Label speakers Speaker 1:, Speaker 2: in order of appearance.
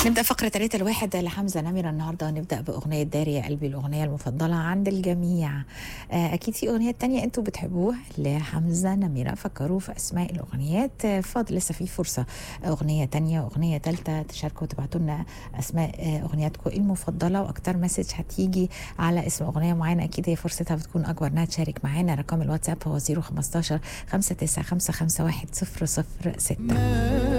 Speaker 1: نبدأ فقرة 3 لحمزة نمرة النهاردة. نبدأ بأغنية داري يا قلبي، الأغنية المفضلة عند الجميع. أكيد في أغنية تانية أنتوا بتحبوها لحمزة نمرة، فكروا في أسماء الأغنيات. فاضل لسه في فرصة أغنية تانية وأغنية تالتة تشاركوا وتبعتوا لنا أسماء أغنياتكم المفضلة، وأكتر مسج هتيجي على اسم أغنية معينة أكيد هي فرصتها بتكون أكبر إنها تشارك معانا. رقم الواتساب هو 015 5955 100 06.